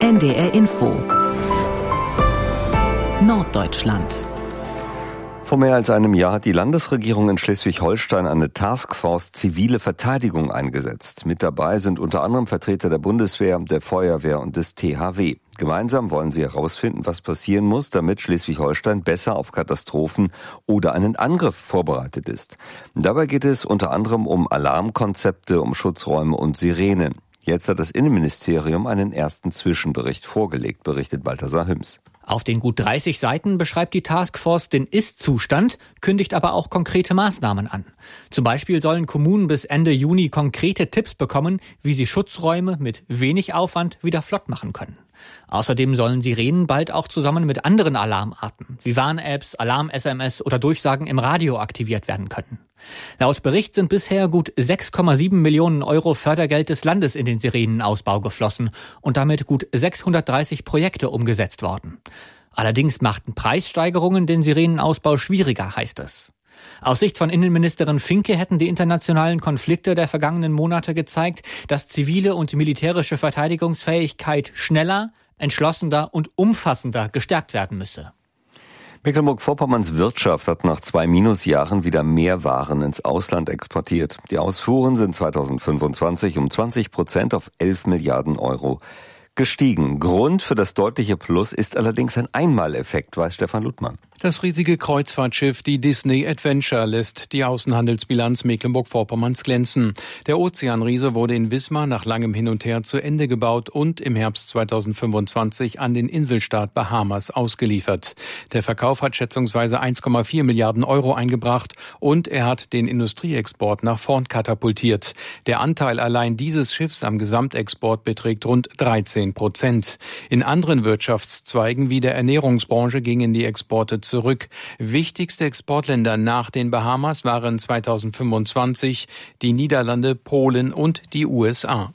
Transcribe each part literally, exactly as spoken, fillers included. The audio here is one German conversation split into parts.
N D R Info Norddeutschland. Vor mehr als einem Jahr hat die Landesregierung in Schleswig-Holstein eine Taskforce zivile Verteidigung eingesetzt. Mit dabei sind unter anderem Vertreter der Bundeswehr, der Feuerwehr und des T H W. Gemeinsam wollen sie herausfinden, was passieren muss, damit Schleswig-Holstein besser auf Katastrophen oder einen Angriff vorbereitet ist. Dabei geht es unter anderem um Alarmkonzepte, um Schutzräume und Sirenen. Jetzt hat das Innenministerium einen ersten Zwischenbericht vorgelegt, berichtet Balthasar Hüms. Auf den gut dreißig Seiten beschreibt die Taskforce den Ist-Zustand, kündigt aber auch konkrete Maßnahmen an. Zum Beispiel sollen Kommunen bis Ende Juni konkrete Tipps bekommen, wie sie Schutzräume mit wenig Aufwand wieder flott machen können. Außerdem sollen Sirenen bald auch zusammen mit anderen Alarmarten wie Warn-Apps, Alarm-S M S oder Durchsagen im Radio aktiviert werden können. Laut Bericht sind bisher gut sechs Komma sieben Millionen Euro Fördergeld des Landes in den Sirenenausbau geflossen und damit gut sechshundertdreißig Projekte umgesetzt worden. Allerdings machten Preissteigerungen den Sirenenausbau schwieriger, heißt es. Aus Sicht von Innenministerin Finke hätten die internationalen Konflikte der vergangenen Monate gezeigt, dass zivile und militärische Verteidigungsfähigkeit schneller, entschlossener und umfassender gestärkt werden müsse. Mecklenburg-Vorpommerns Wirtschaft hat nach zwei Minusjahren wieder mehr Waren ins Ausland exportiert. Die Ausfuhren sind zweitausendfünfundzwanzig um zwanzig Prozent auf elf Milliarden Euro gestiegen. Grund für das deutliche Plus ist allerdings ein Einmaleffekt, weiß Stefan Luttmann. Das riesige Kreuzfahrtschiff, die Disney Adventure, lässt die Außenhandelsbilanz Mecklenburg-Vorpommerns glänzen. Der Ozeanriese wurde in Wismar nach langem Hin und Her zu Ende gebaut und im Herbst zweitausendfünfundzwanzig an den Inselstaat Bahamas ausgeliefert. Der Verkauf hat schätzungsweise eins Komma vier Milliarden Euro eingebracht und er hat den Industrieexport nach vorn katapultiert. Der Anteil allein dieses Schiffs am Gesamtexport beträgt rund dreizehn Prozent. In anderen Wirtschaftszweigen wie der Ernährungsbranche gingen die Exporte zurück. Wichtigste Exportländer nach den Bahamas waren zweitausendfünfundzwanzig die Niederlande, Polen und die U S A.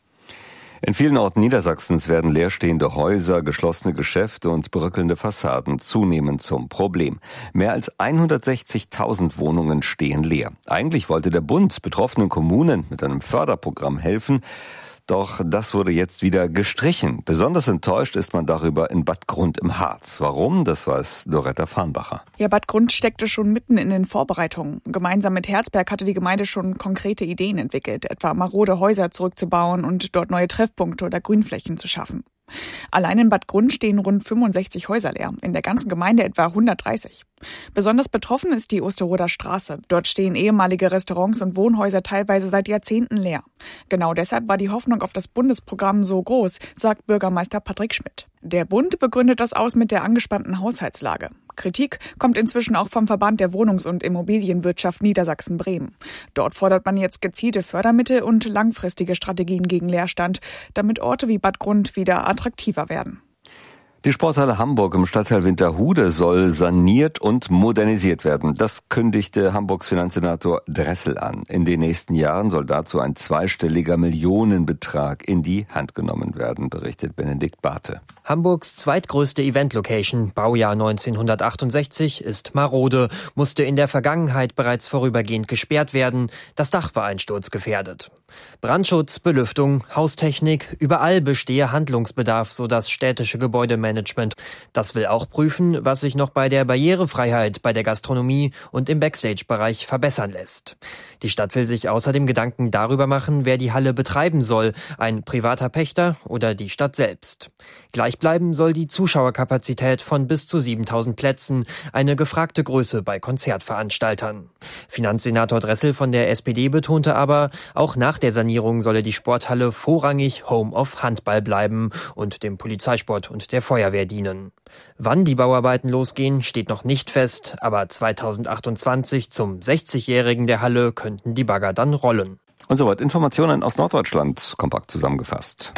In vielen Orten Niedersachsens werden leerstehende Häuser, geschlossene Geschäfte und bröckelnde Fassaden zunehmend zum Problem. Mehr als hundertsechzigtausend Wohnungen stehen leer. Eigentlich wollte der Bund betroffenen Kommunen mit einem Förderprogramm helfen. Doch das wurde jetzt wieder gestrichen. Besonders enttäuscht ist man darüber in Bad Grund im Harz. Warum? Das weiß Doretta Farnbacher. Ja, Bad Grund steckte schon mitten in den Vorbereitungen. Gemeinsam mit Herzberg hatte die Gemeinde schon konkrete Ideen entwickelt, etwa marode Häuser zurückzubauen und dort neue Treffpunkte oder Grünflächen zu schaffen. Allein in Bad Grund stehen rund fünfundsechzig Häuser leer, in der ganzen Gemeinde etwa hundertdreißig. Besonders betroffen ist die Osterroder Straße. Dort stehen ehemalige Restaurants und Wohnhäuser teilweise seit Jahrzehnten leer. Genau deshalb war die Hoffnung auf das Bundesprogramm so groß, sagt Bürgermeister Patrick Schmidt. Der Bund begründet das aus mit der angespannten Haushaltslage. Kritik kommt inzwischen auch vom Verband der Wohnungs- und Immobilienwirtschaft Niedersachsen-Bremen. Dort fordert man jetzt gezielte Fördermittel und langfristige Strategien gegen Leerstand, damit Orte wie Bad Grund wieder attraktiver werden. Die Sporthalle Hamburg im Stadtteil Winterhude soll saniert und modernisiert werden. Das kündigte Hamburgs Finanzsenator Dressel an. In den nächsten Jahren soll dazu ein zweistelliger Millionenbetrag in die Hand genommen werden, berichtet Benedikt Barthe. Hamburgs zweitgrößte Event-Location, Baujahr neunzehnhundertachtundsechzig, ist marode, musste in der Vergangenheit bereits vorübergehend gesperrt werden. Das Dach war einsturzgefährdet. Brandschutz, Belüftung, Haustechnik, überall bestehe Handlungsbedarf, so das städtische Gebäudemanagement. Das will auch prüfen, was sich noch bei der Barrierefreiheit, bei der Gastronomie und im Backstage-Bereich verbessern lässt. Die Stadt will sich außerdem Gedanken darüber machen, wer die Halle betreiben soll, ein privater Pächter oder die Stadt selbst. Gleich bleiben soll die Zuschauerkapazität von bis zu siebentausend Plätzen, eine gefragte Größe bei Konzertveranstaltern. Finanzsenator Dressel von der S P D betonte aber, auch nach der Sanierung solle die Sporthalle vorrangig Home of Handball bleiben und dem Polizeisport und der Feuerwehr dienen. Wann die Bauarbeiten losgehen, steht noch nicht fest, aber zweitausendachtundzwanzig zum sechzigjährigen der Halle könnten die Bagger dann rollen. Und soweit Informationen aus Norddeutschland, kompakt zusammengefasst.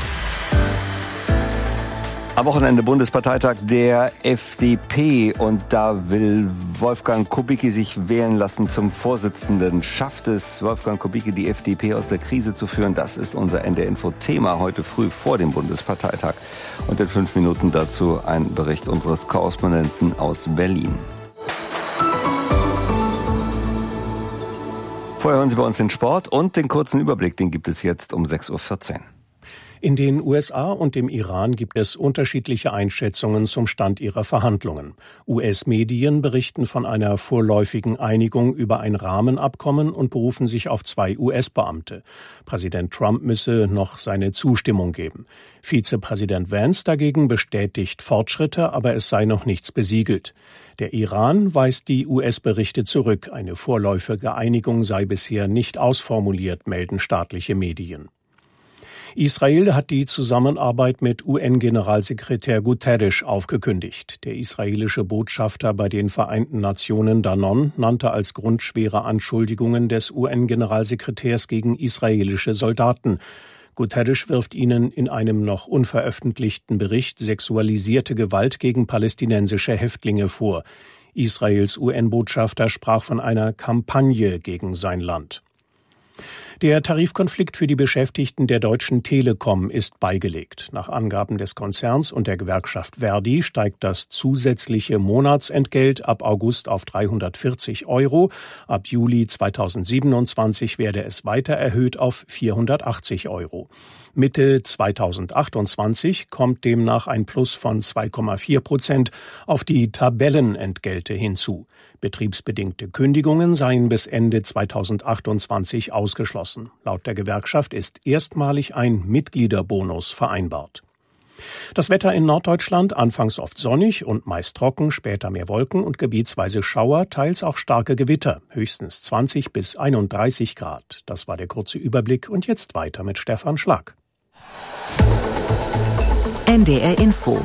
Am Wochenende Bundesparteitag der F D P und da will Wolfgang Kubicki sich wählen lassen zum Vorsitzenden. Schafft es Wolfgang Kubicki, die F D P aus der Krise zu führen? Das ist unser N D R-Info-Thema heute früh vor dem Bundesparteitag. Und in fünf Minuten dazu ein Bericht unseres Korrespondenten aus Berlin. Vorher hören Sie bei uns den Sport und den kurzen Überblick, den gibt es jetzt um sechs Uhr vierzehn. In den U S A und dem Iran gibt es unterschiedliche Einschätzungen zum Stand ihrer Verhandlungen. U S-Medien berichten von einer vorläufigen Einigung über ein Rahmenabkommen und berufen sich auf zwei U S-Beamte. Präsident Trump müsse noch seine Zustimmung geben. Vizepräsident Vance dagegen bestätigt Fortschritte, aber es sei noch nichts besiegelt. Der Iran weist die U S-Berichte zurück. Eine vorläufige Einigung sei bisher nicht ausformuliert, melden staatliche Medien. Israel hat die Zusammenarbeit mit U N-Generalsekretär Guterres aufgekündigt. Der israelische Botschafter bei den Vereinten Nationen Danon nannte als Grund schwere Anschuldigungen des U N-Generalsekretärs gegen israelische Soldaten. Guterres wirft ihnen in einem noch unveröffentlichten Bericht sexualisierte Gewalt gegen palästinensische Häftlinge vor. Israels U N-Botschafter sprach von einer Kampagne gegen sein Land. Der Tarifkonflikt für die Beschäftigten der Deutschen Telekom ist beigelegt. Nach Angaben des Konzerns und der Gewerkschaft Verdi steigt das zusätzliche Monatsentgelt ab August auf dreihundertvierzig Euro. Ab Juli zweitausendsiebenundzwanzig werde es weiter erhöht auf vierhundertachtzig Euro. Mitte zweitausendachtundzwanzig kommt demnach ein Plus von zwei Komma vier Prozent auf die Tabellenentgelte hinzu. Betriebsbedingte Kündigungen seien bis Ende zweitausendachtundzwanzig ausgeschlossen. Laut der Gewerkschaft ist erstmalig ein Mitgliederbonus vereinbart. Das Wetter in Norddeutschland anfangs oft sonnig und meist trocken, später mehr Wolken und gebietsweise Schauer, teils auch starke Gewitter, höchstens zwanzig bis einunddreißig Grad. Das war der kurze Überblick und jetzt weiter mit Stefan Schlag. N D R Info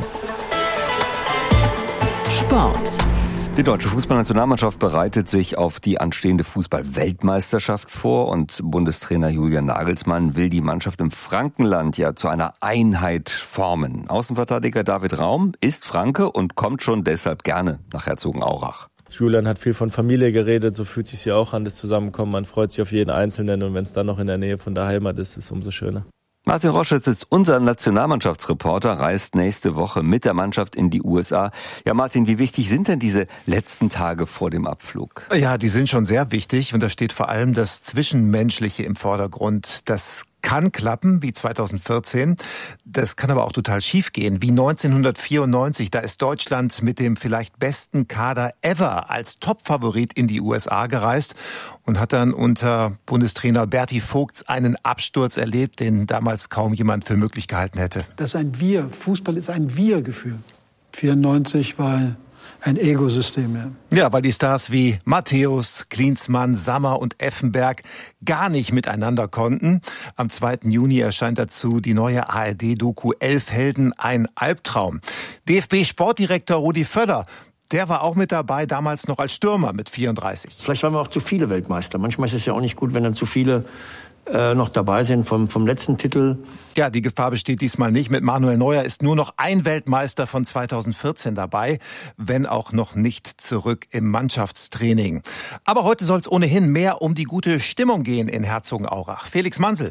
Sport. Die deutsche Fußballnationalmannschaft bereitet sich auf die anstehende Fußball-Weltmeisterschaft vor und Bundestrainer Julian Nagelsmann will die Mannschaft im Frankenland ja zu einer Einheit formen. Außenverteidiger David Raum ist Franke und kommt schon deshalb gerne nach Herzogenaurach. Julian hat viel von Familie geredet, so fühlt sich ja auch an, das Zusammenkommen. Man freut sich auf jeden Einzelnen und wenn es dann noch in der Nähe von der Heimat ist, ist es umso schöner. Martin Roschitz ist unser Nationalmannschaftsreporter, reist nächste Woche mit der Mannschaft in die U S A. Ja, Martin, wie wichtig sind denn diese letzten Tage vor dem Abflug? Ja, die sind schon sehr wichtig und da steht vor allem das Zwischenmenschliche im Vordergrund. Das kann klappen, wie zweitausendvierzehn. Das kann aber auch total schief gehen, wie neunzehnhundertvierundneunzig. Da ist Deutschland mit dem vielleicht besten Kader ever als Topfavorit in die U S A gereist und hat dann unter Bundestrainer Berti Vogts einen Absturz erlebt, den damals kaum jemand für möglich gehalten hätte. Das ist ein Wir. Fußball ist ein Wir-Gefühl. vierundneunzig war ein Ego-System, ja. Ja, weil die Stars wie Matthäus, Klinsmann, Sammer und Effenberg gar nicht miteinander konnten. Am zweiten Juni erscheint dazu die neue A R D-Doku Elf Helden, ein Albtraum. D F B-Sportdirektor Rudi Völler, der war auch mit dabei, damals noch als Stürmer mit vierunddreißig. Vielleicht waren wir auch zu viele Weltmeister. Manchmal ist es ja auch nicht gut, wenn dann zu viele äh, noch dabei sind vom, vom letzten Titel. Ja, die Gefahr besteht diesmal nicht. Mit Manuel Neuer ist nur noch ein Weltmeister von zweitausendvierzehn dabei, wenn auch noch nicht zurück im Mannschaftstraining. Aber heute soll es ohnehin mehr um die gute Stimmung gehen in Herzogenaurach. Felix Mansel.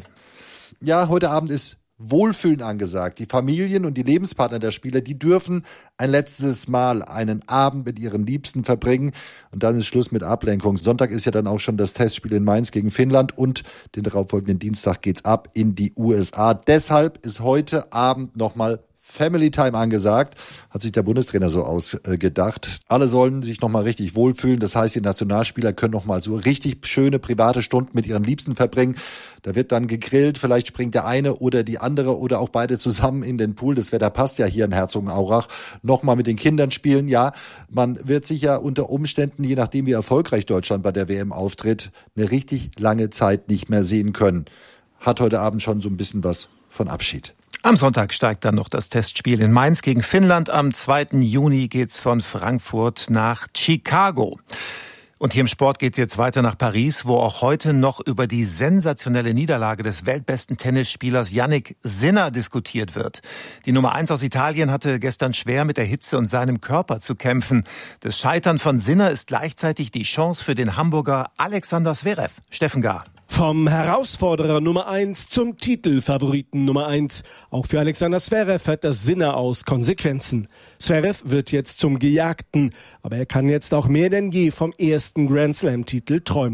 Ja, heute Abend ist Wohlfühlen angesagt. Die Familien und die Lebenspartner der Spieler, die dürfen ein letztes Mal einen Abend mit ihren Liebsten verbringen und dann ist Schluss mit Ablenkung. Sonntag ist ja dann auch schon das Testspiel in Mainz gegen Finnland und den darauffolgenden Dienstag geht's ab in die U S A. Deshalb ist heute Abend nochmal Family Time angesagt, hat sich der Bundestrainer so ausgedacht. Alle sollen sich nochmal richtig wohlfühlen. Das heißt, die Nationalspieler können nochmal so richtig schöne private Stunden mit ihren Liebsten verbringen. Da wird dann gegrillt, vielleicht springt der eine oder die andere oder auch beide zusammen in den Pool. Das Wetter passt ja hier in Herzogenaurach. Nochmal mit den Kindern spielen. Ja, man wird sich ja unter Umständen, je nachdem wie erfolgreich Deutschland bei der W M auftritt, eine richtig lange Zeit nicht mehr sehen können. Hat heute Abend schon so ein bisschen was von Abschied. Am Sonntag steigt dann noch das Testspiel in Mainz gegen Finnland. Am zweiten Juni geht's von Frankfurt nach Chicago. Und hier im Sport geht's jetzt weiter nach Paris, wo auch heute noch über die sensationelle Niederlage des weltbesten Tennisspielers Jannik Sinner diskutiert wird. Die Nummer eins aus Italien hatte gestern schwer mit der Hitze und seinem Körper zu kämpfen. Das Scheitern von Sinner ist gleichzeitig die Chance für den Hamburger Alexander Zverev. Steffen Gahr. Vom Herausforderer Nummer eins zum Titelfavoriten Nummer eins. Auch für Alexander Zverev hat das Sinner aus Konsequenzen. Zverev wird jetzt zum Gejagten, aber er kann jetzt auch mehr denn je vom ersten Grand Slam-Titel träumen.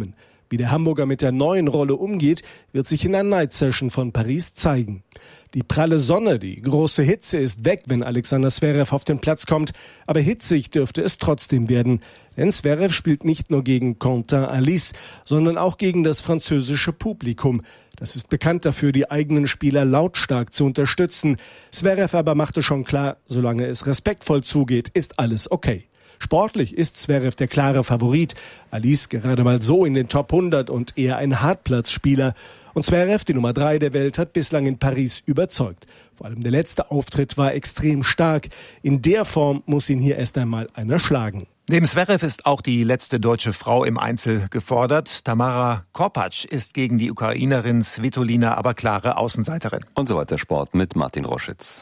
Wie der Hamburger mit der neuen Rolle umgeht, wird sich in der Night Session von Paris zeigen. Die pralle Sonne, die große Hitze ist weg, wenn Alexander Zverev auf den Platz kommt. Aber hitzig dürfte es trotzdem werden. Denn Zverev spielt nicht nur gegen Quentin Halys, sondern auch gegen das französische Publikum. Das ist bekannt dafür, die eigenen Spieler lautstark zu unterstützen. Zverev aber machte schon klar, solange es respektvoll zugeht, ist alles okay. Sportlich ist Zverev der klare Favorit. Halys gerade mal so in den Top hundert und eher ein Hartplatzspieler. Und Zverev, die Nummer drei der Welt, hat bislang in Paris überzeugt. Vor allem der letzte Auftritt war extrem stark. In der Form muss ihn hier erst einmal einer schlagen. Neben Zverev ist auch die letzte deutsche Frau im Einzel gefordert. Tamara Korpatsch ist gegen die Ukrainerin Svitolina aber klare Außenseiterin. Und so weiter Sport mit Martin Roschitz.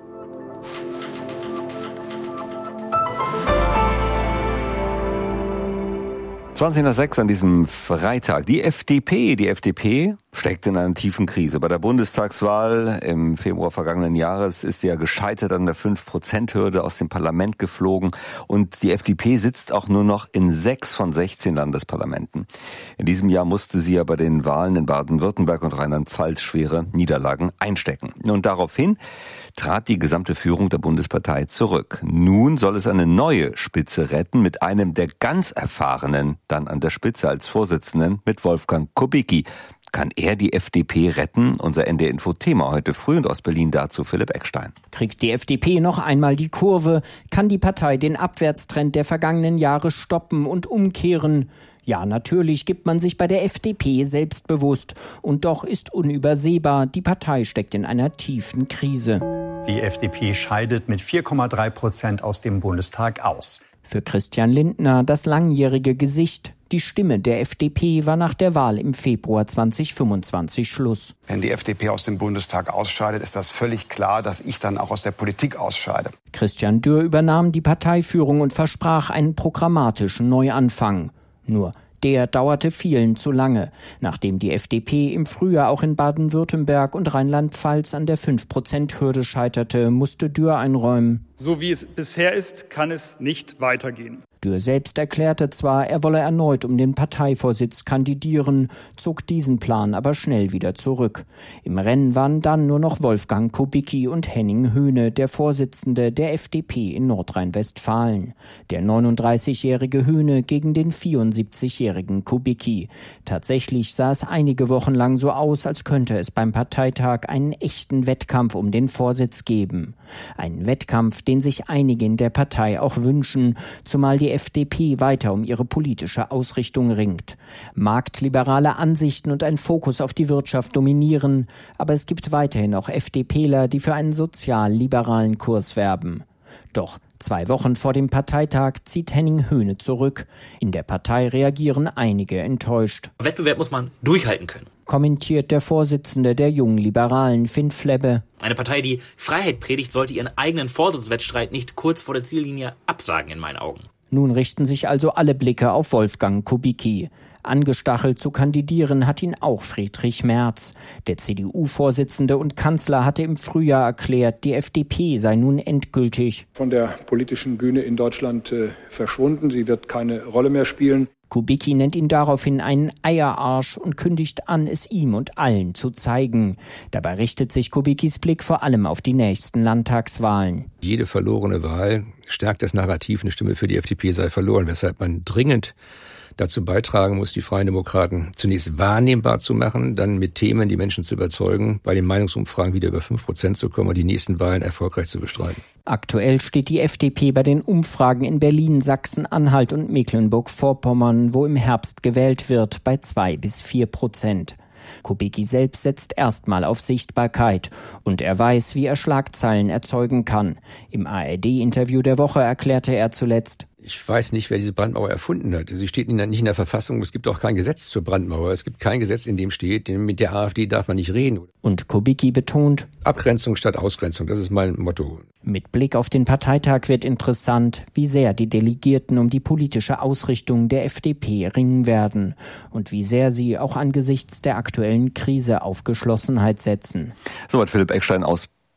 zwanzig nach sechs an diesem Freitag. Die F D P, die F D P steckt in einer tiefen Krise. Bei der Bundestagswahl im Februar vergangenen Jahres ist sie ja gescheitert an der fünf Prozent Hürde, aus dem Parlament geflogen. Und die F D P sitzt auch nur noch in sechs von sechzehn Landesparlamenten. In diesem Jahr musste sie ja bei den Wahlen in Baden-Württemberg und Rheinland-Pfalz schwere Niederlagen einstecken. Und daraufhin trat die gesamte Führung der Bundespartei zurück. Nun soll es eine neue Spitze retten mit einem der ganz Erfahrenen, dann an der Spitze als Vorsitzenden, mit Wolfgang Kubicki. Kann er die F D P retten? Unser N D R-Info-Thema heute früh und aus Berlin dazu Philipp Eckstein. Kriegt die F D P noch einmal die Kurve? Kann die Partei den Abwärtstrend der vergangenen Jahre stoppen und umkehren? Ja, natürlich gibt man sich bei der F D P selbstbewusst. Und doch ist unübersehbar, die Partei steckt in einer tiefen Krise. Die F D P scheidet mit vier Komma drei Prozent aus dem Bundestag aus. Für Christian Lindner das langjährige Gesicht. Die Stimme der F D P war nach der Wahl im Februar zweitausendfünfundzwanzig Schluss. Wenn die F D P aus dem Bundestag ausscheidet, ist das völlig klar, dass ich dann auch aus der Politik ausscheide. Christian Dürr übernahm die Parteiführung und versprach einen programmatischen Neuanfang. Nur der dauerte vielen zu lange. Nachdem die F D P im Frühjahr auch in Baden-Württemberg und Rheinland-Pfalz an der fünf Prozent Hürde scheiterte, musste Dürr einräumen. So wie es bisher ist, kann es nicht weitergehen. Dürr selbst erklärte zwar, er wolle erneut um den Parteivorsitz kandidieren, zog diesen Plan aber schnell wieder zurück. Im Rennen waren dann nur noch Wolfgang Kubicki und Henning Höhne, der Vorsitzende der F D P in Nordrhein-Westfalen. Der neununddreißigjährige Höhne gegen den vierundsiebzigjährigen Kubicki. Tatsächlich sah es einige Wochen lang so aus, als könnte es beim Parteitag einen echten Wettkampf um den Vorsitz geben. Ein Wettkampf, den sich einige in der Partei auch wünschen, zumal die F D P weiter um ihre politische Ausrichtung ringt. Marktliberale Ansichten und ein Fokus auf die Wirtschaft dominieren, aber es gibt weiterhin auch FDPler, die für einen sozial-liberalen Kurs werben. Doch zwei Wochen vor dem Parteitag zieht Henning Höhne zurück. In der Partei reagieren einige enttäuscht. Wettbewerb muss man durchhalten können, kommentiert der Vorsitzende der jungen Liberalen, Finn Flebbe. Eine Partei, die Freiheit predigt, sollte ihren eigenen Vorsitzwettstreit nicht kurz vor der Ziellinie absagen, in meinen Augen. Nun richten sich also alle Blicke auf Wolfgang Kubicki. Angestachelt zu kandidieren hat ihn auch Friedrich Merz. Der C D U-Vorsitzende und Kanzler hatte im Frühjahr erklärt, die F D P sei nun endgültig von der politischen Bühne in Deutschland äh, verschwunden. Sie wird keine Rolle mehr spielen. Kubicki nennt ihn daraufhin einen Eierarsch und kündigt an, es ihm und allen zu zeigen. Dabei richtet sich Kubickis Blick vor allem auf die nächsten Landtagswahlen. Jede verlorene Wahl stärkt das Narrativ, eine Stimme für die F D P sei verloren, weshalb man dringend dazu beitragen muss, die Freien Demokraten zunächst wahrnehmbar zu machen, dann mit Themen die Menschen zu überzeugen, bei den Meinungsumfragen wieder über fünf Prozent zu kommen und die nächsten Wahlen erfolgreich zu bestreiten. Aktuell steht die F D P bei den Umfragen in Berlin, Sachsen-Anhalt und Mecklenburg-Vorpommern, wo im Herbst gewählt wird, bei zwei bis vier Prozent. Kubicki selbst setzt erstmal auf Sichtbarkeit und er weiß, wie er Schlagzeilen erzeugen kann. Im A R D-Interview der Woche erklärte er zuletzt: Ich weiß nicht, wer diese Brandmauer erfunden hat. Sie steht nicht in der Verfassung. Es gibt auch kein Gesetz zur Brandmauer. Es gibt kein Gesetz, in dem steht, mit der AfD darf man nicht reden. Und Kubicki betont: Abgrenzung statt Ausgrenzung. Das ist mein Motto. Mit Blick auf den Parteitag wird interessant, wie sehr die Delegierten um die politische Ausrichtung der F D P ringen werden und wie sehr sie auch angesichts der aktuellen Krise auf Geschlossenheit setzen. Soweit Philipp Eckstein aus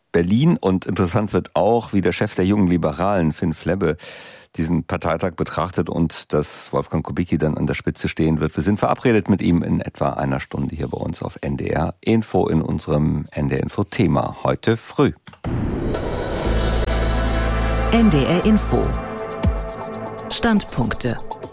Berlin. Und interessant wird auch, wie der Chef der Jungen Liberalen, Finn Flebbe, diesen Parteitag betrachtet und dass Wolfgang Kubicki dann an der Spitze stehen wird. Wir sind verabredet mit ihm in etwa einer Stunde hier bei uns auf N D R Info in unserem N D R Info Thema heute früh. N D R Info. Standpunkte.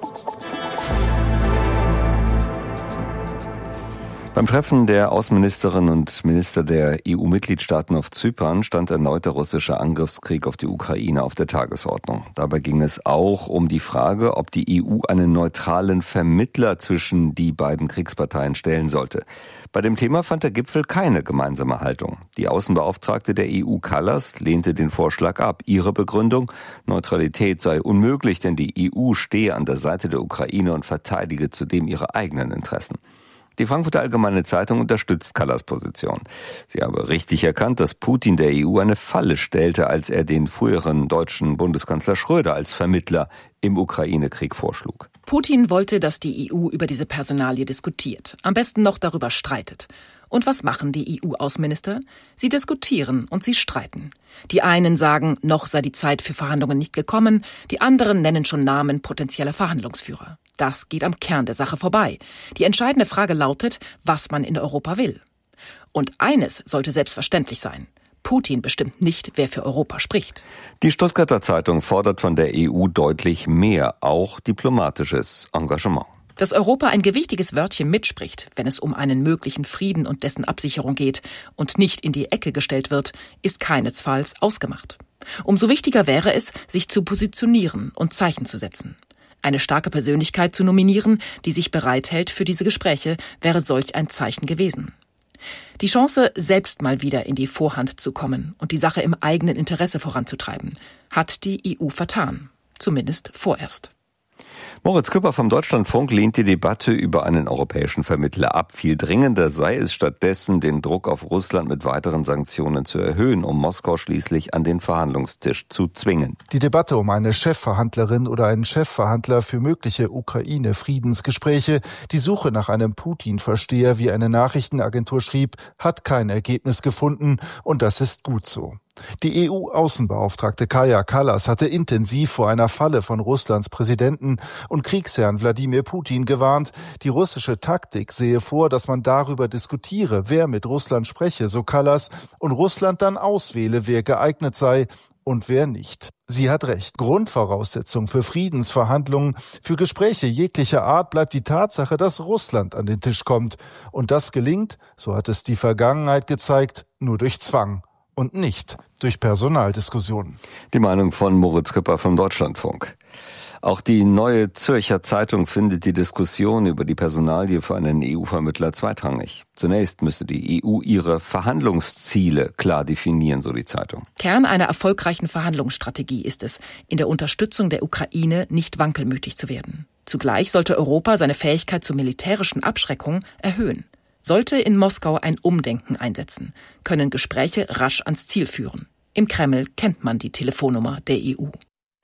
Beim Treffen der Außenministerinnen und Minister der E U-Mitgliedstaaten auf Zypern stand erneut der russische Angriffskrieg auf die Ukraine auf der Tagesordnung. Dabei ging es auch um die Frage, ob die E U einen neutralen Vermittler zwischen die beiden Kriegsparteien stellen sollte. Bei dem Thema fand der Gipfel keine gemeinsame Haltung. Die Außenbeauftragte der E U, Kallas, lehnte den Vorschlag ab. Ihre Begründung: Neutralität sei unmöglich, denn die E U stehe an der Seite der Ukraine und verteidige zudem ihre eigenen Interessen. Die Frankfurter Allgemeine Zeitung unterstützt Kallas Position. Sie habe richtig erkannt, dass Putin der E U eine Falle stellte, als er den früheren deutschen Bundeskanzler Schröder als Vermittler im Ukraine-Krieg vorschlug. Putin wollte, dass die E U über diese Personalie diskutiert, am besten noch darüber streitet. Und was machen die E U-Außenminister? Sie diskutieren und sie streiten. Die einen sagen, noch sei die Zeit für Verhandlungen nicht gekommen, die anderen nennen schon Namen potenzieller Verhandlungsführer. Das geht am Kern der Sache vorbei. Die entscheidende Frage lautet, was man in Europa will. Und eines sollte selbstverständlich sein: Putin bestimmt nicht, wer für Europa spricht. Die Stuttgarter Zeitung fordert von der E U deutlich mehr, auch diplomatisches Engagement. Dass Europa ein gewichtiges Wörtchen mitspricht, wenn es um einen möglichen Frieden und dessen Absicherung geht und nicht in die Ecke gestellt wird, ist keinesfalls ausgemacht. Umso wichtiger wäre es, sich zu positionieren und Zeichen zu setzen. Eine starke Persönlichkeit zu nominieren, die sich bereithält für diese Gespräche, wäre solch ein Zeichen gewesen. Die Chance, selbst mal wieder in die Vorhand zu kommen und die Sache im eigenen Interesse voranzutreiben, hat die E U vertan. Zumindest vorerst. Moritz Küpper vom Deutschlandfunk lehnt die Debatte über einen europäischen Vermittler ab. Viel dringender sei es stattdessen, den Druck auf Russland mit weiteren Sanktionen zu erhöhen, um Moskau schließlich an den Verhandlungstisch zu zwingen. Die Debatte um eine Chefverhandlerin oder einen Chefverhandler für mögliche Ukraine-Friedensgespräche, die Suche nach einem Putin-Versteher, wie eine Nachrichtenagentur schrieb, hat kein Ergebnis gefunden, und das ist gut so. Die E U-Außenbeauftragte Kaja Kallas hatte intensiv vor einer Falle von Russlands Präsidenten und Kriegsherrn Wladimir Putin gewarnt. Die russische Taktik sehe vor, dass man darüber diskutiere, wer mit Russland spreche, so Kallas, und Russland dann auswähle, wer geeignet sei und wer nicht. Sie hat recht. Grundvoraussetzung für Friedensverhandlungen, für Gespräche jeglicher Art bleibt die Tatsache, dass Russland an den Tisch kommt. Und das gelingt, so hat es die Vergangenheit gezeigt, nur durch Zwang und nicht durch Personaldiskussionen. Die Meinung von Moritz Küpper vom Deutschlandfunk. Auch die Neue Zürcher Zeitung findet die Diskussion über die Personalie für einen E U-Vermittler zweitrangig. Zunächst müsste die E U ihre Verhandlungsziele klar definieren, so die Zeitung. Kern einer erfolgreichen Verhandlungsstrategie ist es, in der Unterstützung der Ukraine nicht wankelmütig zu werden. Zugleich sollte Europa seine Fähigkeit zur militärischen Abschreckung erhöhen. Sollte in Moskau ein Umdenken einsetzen, können Gespräche rasch ans Ziel führen. Im Kreml kennt man die Telefonnummer der E U.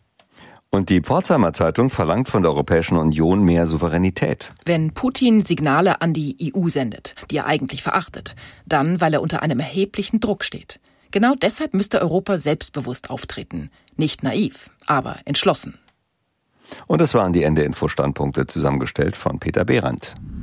Und die Pforzheimer Zeitung verlangt von der Europäischen Union mehr Souveränität. Wenn Putin Signale an die E U sendet, die er eigentlich verachtet, dann, weil er unter einem erheblichen Druck steht. Genau deshalb müsste Europa selbstbewusst auftreten. Nicht naiv, aber entschlossen. Und das waren die N D R Info Standpunkte, zusammengestellt von Peter Behrendt.